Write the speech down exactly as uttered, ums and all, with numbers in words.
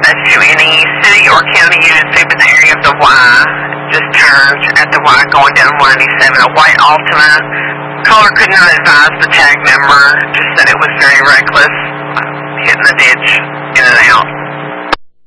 That's to any city or county agency in the area of the Y. Just turned at the Y going down one ninety-seven. A white Altima. Caller could not advise the tag number. Just said it was very reckless. Hitting the ditch in and out.